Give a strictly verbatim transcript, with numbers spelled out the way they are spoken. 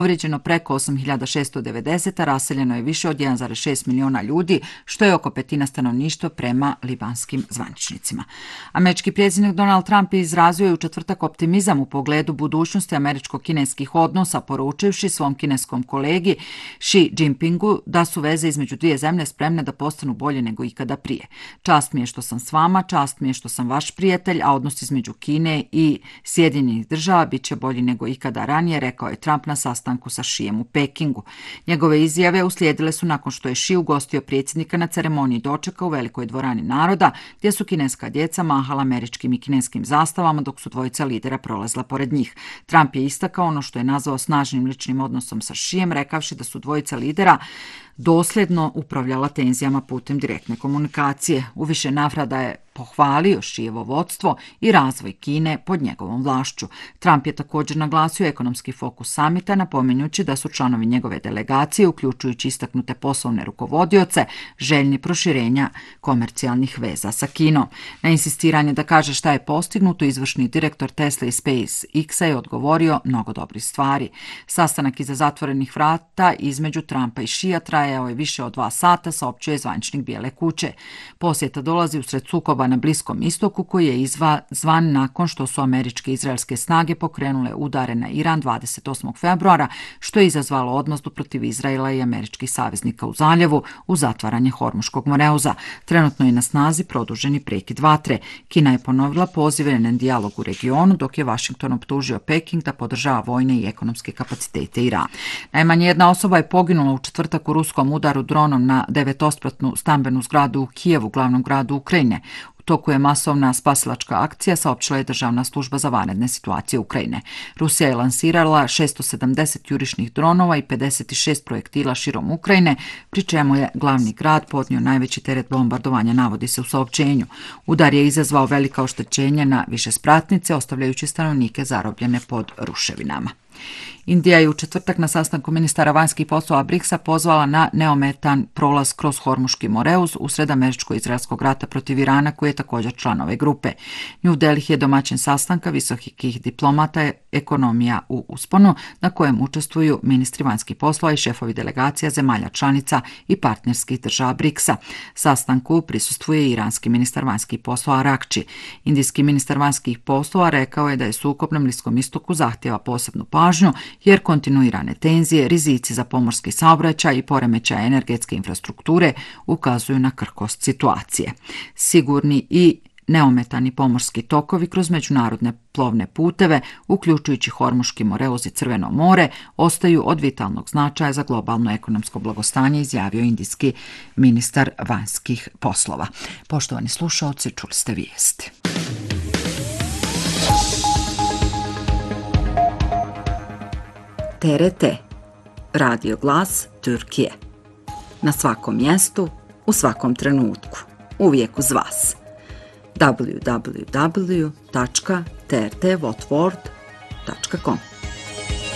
povrijeđeno preko osam hiljada šesto devedeset, a raseljeno je više od jedan zarez šest miliona ljudi, što je oko petina stanovništva prema libanskim zvaničnicima. Američki predsjednik Donald Trump izrazio je u četvrtak optimizam u pogledu budućnosti američko-kineskih odnosa, poručivši svom kineskom kolegi Xi Jinpingu da su veze između dvije zemlje spremne da postanu bolje nego ikada prije. Čast mi je što sam s vama, čast mi je što sam vaš prijatelj, a odnos između Kine i Sjedinjenih država bit će bolji nego ikada ranije, rekao je Trump na sastanku sa Xijem u Pekingu. Njegove izjave uslijedile su nakon što je Xi ugostio predsjednika na ceremoniji dočeka u velikoj dvorani naroda, gdje su kineska djeca mahala američkim i kineskim zastavama dok su dvojica lidera prolazila pored njih. Trump je istakao ono što je nazvao snažnim ličnim odnosom sa Xijem, rekavši da su dvojica lidera dosljedno upravljala tenzijama putem direktne komunikacije. U više navrata je pohvalio Xijevo vodstvo i razvoj Kine pod njegovom vlašću. Trump je također naglasio ekonomski fokus samita, napominjući da su članovi njegove delegacije, uključujući istaknute poslovne rukovodioce, željni proširenja komercijalnih veza sa Kinom. Na insistiranje da kaže šta je postignuto, izvršni direktor Tesla i SpaceX je odgovorio mnogo dobrih stvari. Sastanak iza zatvorenih vrata između Trumpa i Xija trajao je više od dva sata, saopćuje zvaničnik Bijele kuće. Posjeta dolazi usred sukoba na Bliskom istoku koji je izazvan nakon što su američke i izraelske snage pokrenule udare na Iran dvadeset osmog februara, što je izazvalo odmazdu protiv Izraela i američkih saveznika u zaljevu u zatvaranje Hormuškog moreuza. Trenutno je na snazi produženi prekid vatre. Kina je ponovila pozive na dijalog u regionu, dok je Washington optužio Peking da podržava vojne i ekonomske kapacitete Irana. Najmanje jedna osoba je poginula u četvrtak u ruskom udaru dronom na devetospratnu stambenu zgradu u Kijevu, glavnom gradu Ukrajine. U toku je masovna spasilačka akcija, saopćila je Državna služba za vanredne situacije Ukrajine. Rusija je lansirala šesto sedamdeset jurišnih dronova i pedeset šest projektila širom Ukrajine, pri čemu je glavni grad podnio najveći teret bombardovanja, navodi se u saopćenju. Udar je izazvao velika oštećenja na više spratnice, ostavljajući stanovnike zarobljene pod ruševinama. Indija je u četvrtak na sastanku ministara vanjskih poslova briksa pozvala na neometan prolaz kroz Hormuški moreuz usred američko-izraelskog rata protiv Irana, koji je također član ove grupe. New Delhi je domaćin sastanka visokih diplomata ekonomija u usponu, na kojem učestvuju ministri vanjskih poslova i šefovi delegacija zemalja članica i partnerskih država briksa. Sastanku prisustvuje i iranski ministar vanjskih poslova Arakči. Indijski ministar vanjskih poslova rekao je da je sukob na Bliskom istoku zahtjeva posebnu pažnju, jer kontinuirane tenzije, rizici za pomorski saobraćaj i poremećaj energetske infrastrukture ukazuju na krhkost situacije. Sigurni i neometani pomorski tokovi kroz međunarodne plovne puteve, uključujući Hormuški moreuz i Crveno more, ostaju od vitalnog značaja za globalno ekonomsko blagostanje, izjavio indijski ministar vanjskih poslova. Poštovani slušaoci, čuli ste vijesti. T R T, radio glas Türkiye. Na svakom mjestu, u svakom trenutku, uvijek uz vas. w w w tačka t r t votvord tačka com